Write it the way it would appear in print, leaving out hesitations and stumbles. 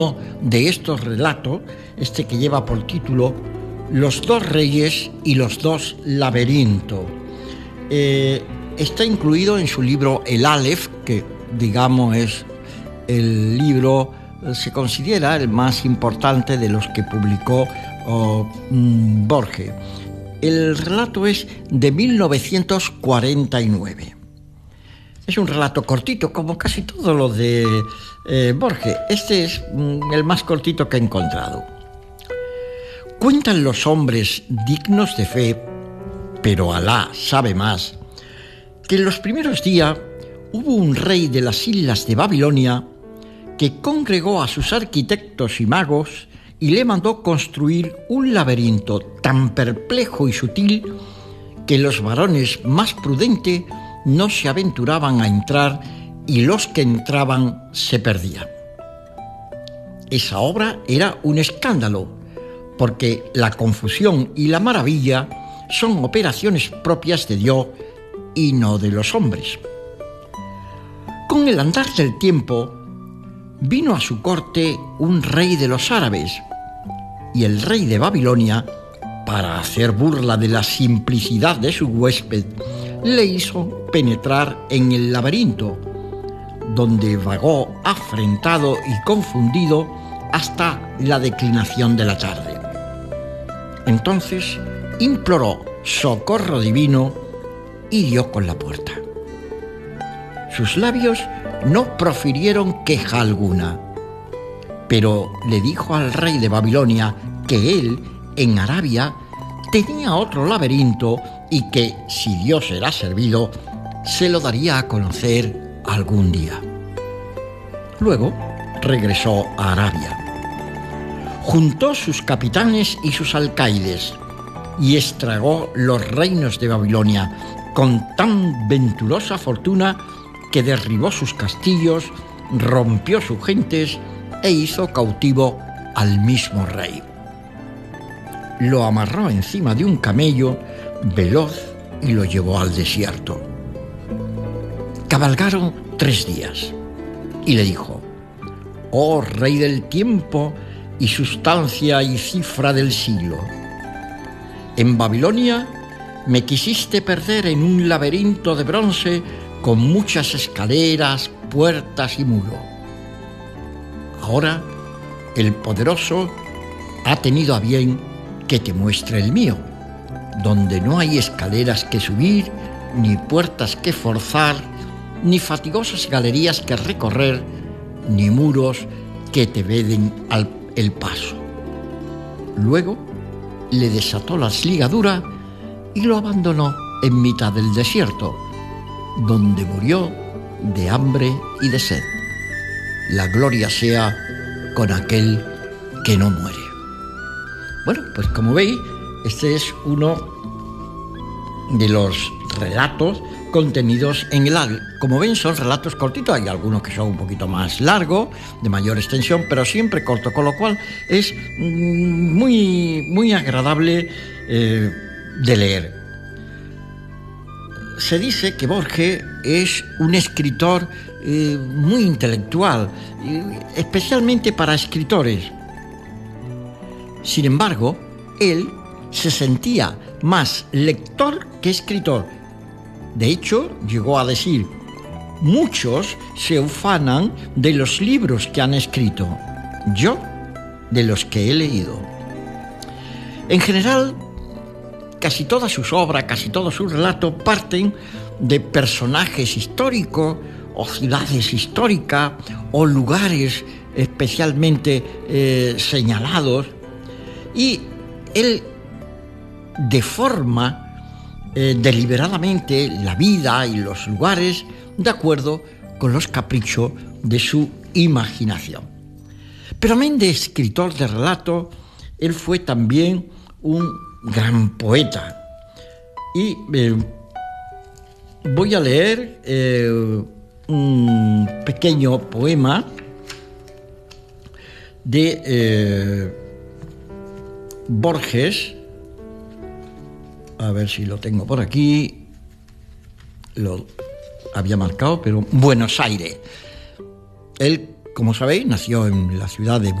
de estos relatos, este que lleva por título Los dos reyes y los dos laberintos. Está incluido en su libro El Aleph, que digamos es el libro, se considera el más importante de los que publicó Borges. El relato es de 1949. Es un relato cortito, como casi todos los de Borges. Este es el más cortito que he encontrado. Cuentan los hombres dignos de fe, pero Alá sabe más, que en los primeros días hubo un rey de las islas de Babilonia que congregó a sus arquitectos y magos y le mandó construir un laberinto tan perplejo y sutil que los varones más prudentes no se aventuraban a entrar y los que entraban se perdían. Esa obra era un escándalo, porque la confusión y la maravilla son operaciones propias de Dios y no de los hombres. Con el andar del tiempo, vino a su corte un rey de los árabes, y el rey de Babilonia, para hacer burla de la simplicidad de su huésped, le hizo penetrar en el laberinto, donde vagó afrentado y confundido hasta la declinación de la tarde. Entonces imploró socorro divino y dio con la puerta. Sus labios no profirieron queja alguna, pero le dijo al rey de Babilonia que él, en Arabia, tenía otro laberinto y que, si Dios era servido, se lo daría a conocer algún día. Luego regresó a Arabia. Juntó sus capitanes y sus alcaides y estragó los reinos de Babilonia con tan venturosa fortuna que derribó sus castillos, rompió sus gentes e hizo cautivo al mismo rey. Lo amarró encima de un camello veloz y lo llevó al desierto. Cabalgaron 3 días y le dijo: «Oh rey del tiempo y sustancia y cifra del siglo, en Babilonia me quisiste perder en un laberinto de bronce con muchas escaleras, puertas y muros. Ahora el poderoso ha tenido a bien que te muestre el mío, donde no hay escaleras que subir, ni puertas que forzar, ni fatigosas galerías que recorrer, ni muros que te veden el paso». Luego le desató las ligaduras y lo abandonó en mitad del desierto, donde murió de hambre y de sed. La gloria sea con aquel que no muere. Bueno, pues como veis, este es uno de los relatos contenidos en el Aleph. Como ven, son relatos cortitos, hay algunos que son un poquito más largos, de mayor extensión, pero siempre corto, con lo cual es muy agradable de leer. Se dice que Borges es un escritor muy intelectual, especialmente para escritores. Sin embargo, él se sentía más lector que escritor. De hecho, llegó a decir: muchos se ufanan de los libros que han escrito, yo de los que he leído. En general, casi todas sus obras, casi todos sus relatos parten de personajes históricos o ciudades históricas o lugares especialmente señalados, y él deforma deliberadamente la vida y los lugares de acuerdo con los caprichos de su imaginación. Pero amén de escritor de relato, él fue también un gran poeta. Y voy a leer un pequeño poema de Borges. A ver si lo tengo por aquí. Lo había marcado, pero Buenos Aires. Él como sabéis, nació en la ciudad de